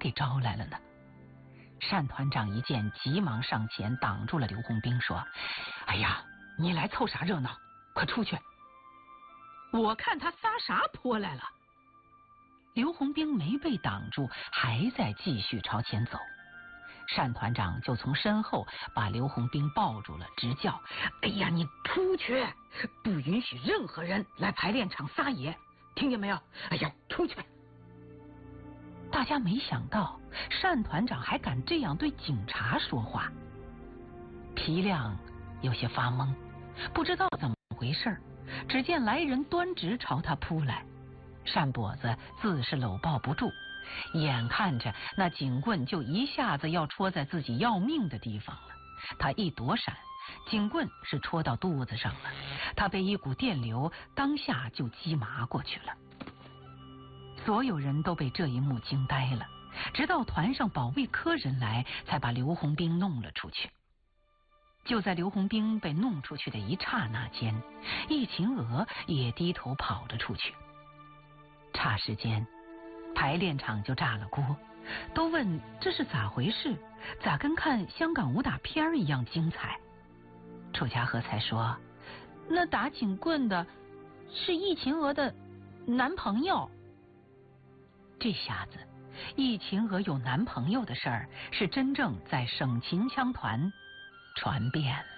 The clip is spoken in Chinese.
给招来了呢？单团长一见，急忙上前挡住了刘洪兵，说：“哎呀，你来凑啥热闹？快出去！我看他撒啥泼来了。”刘洪兵没被挡住，还在继续朝前走。单团长就从身后把刘洪兵抱住了，直叫：“哎呀，你出去！不允许任何人来排练场撒野，听见没有？哎呀，出去！”大家没想到单团长还敢这样对警察说话。皮亮有些发懵，不知道怎么回事，只见来人端直朝他扑来，单跛子自是搂抱不住，眼看着那警棍就一下子要戳在自己要命的地方了，他一躲闪，警棍是戳到肚子上了，他被一股电流当下就击麻过去了。所有人都被这一幕惊呆了，直到团上保卫科人来，才把刘洪兵弄了出去。就在刘洪兵被弄出去的一刹那间，易秦娥也低头跑了出去。霎时间，排练场就炸了锅，都问这是咋回事，咋跟看香港武打片一样精彩。楚家和才说，那打警棍的是易秦娥的男朋友。这下子易秦娥有男朋友的事儿是真正在省秦腔团传遍了。